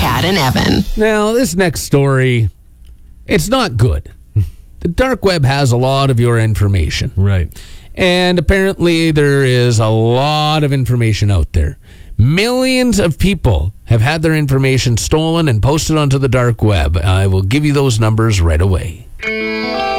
Chad and Evan. Now, this next story, it's not good. The dark web has a lot of your information. Right. And apparently there is a lot of information out there. Millions of people have had their information stolen and posted onto the dark web. I will give you those numbers right away.